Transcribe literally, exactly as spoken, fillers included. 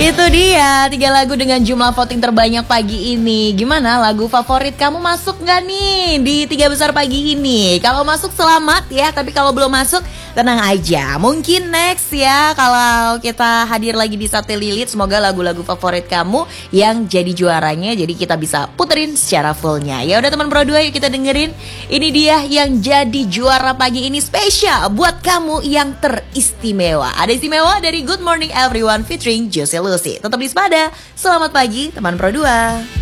Itu dia tiga lagu dengan jumlah voting terbanyak pagi ini. Gimana lagu favorit kamu masuk gak nih di tiga besar pagi ini? Kalau masuk selamat ya, tapi kalau belum masuk tenang aja. Mungkin next ya kalau kita hadir lagi di Sate Lilit, semoga lagu-lagu favorit kamu yang jadi juaranya, jadi kita bisa puterin secara fullnya. Ya udah teman Pro dua, yuk kita dengerin. Ini dia yang jadi juara pagi ini, spesial buat kamu yang teristimewa. Ada istimewa dari Good Morning Everyone featuring Jose Lucy. Tetap di Spada. Selamat pagi teman Pro dua.